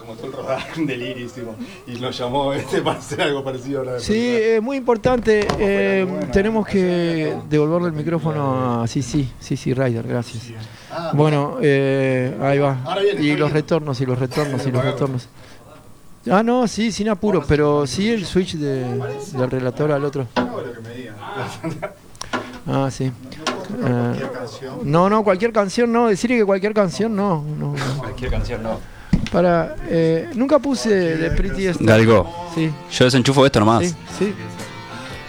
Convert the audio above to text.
como todo el rodaje del Iris, y nos llamó para hacer algo parecido a la Sí, muy importante. Tenemos que devolverle el micrófono a sí, Ryder, gracias. Bueno, ahí va. Y los retornos. Ah, no, sí, sin apuro, pero sí el switch del relator al otro. Ah, sí. No, cualquier canción no. Decirle que cualquier canción no. Cualquier canción no. Nunca puse de Pretty Esther. Galgo. Sí. Yo desenchufo esto nomás. Sí.